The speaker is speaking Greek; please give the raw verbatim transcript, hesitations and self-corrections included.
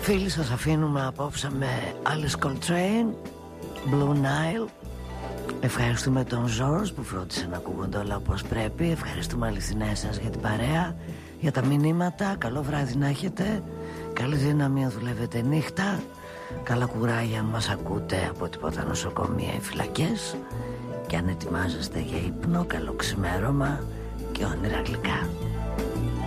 Φίλοι, σας αφήνουμε απόψε με Alice Coltrane, Blue Nile. Ευχαριστούμε τον Ζόρς που φρόντισε να ακούγονται όλα όπως πρέπει. Ευχαριστούμε αληθινά εσάς για την παρέα, για τα μηνύματα. Καλό βράδυ να έχετε. Καλή δύναμη αν δουλεύετε νύχτα. Καλά κουράγια αν μας ακούτε από τίποτα νοσοκομεία ή φυλακές. Και αν ετοιμάζεστε για ύπνο, καλό ξημέρωμα και όνειρα γλυκά.